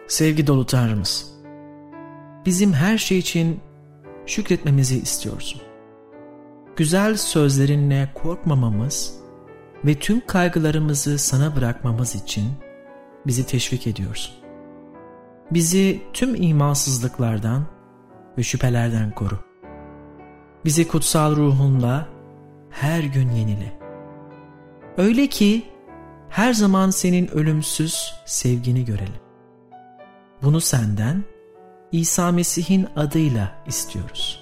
Sevgi dolu Tanrımız, bizim her şey için şükretmemizi istiyorsun. Güzel sözlerinle korkmamamız ve tüm kaygılarımızı sana bırakmamız için bizi teşvik ediyorsun. Bizi tüm imansızlıklardan ve şüphelerden koru. Bizi kutsal ruhunla her gün yenile. Öyle ki her zaman senin ölümsüz sevgini görelim. Bunu senden İsa Mesih'in adıyla istiyoruz.